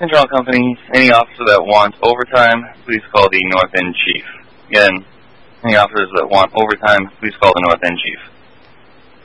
Central Company, any officer that wants overtime, please call the North End Chief. Again, any officers that want overtime, please call the North End Chief.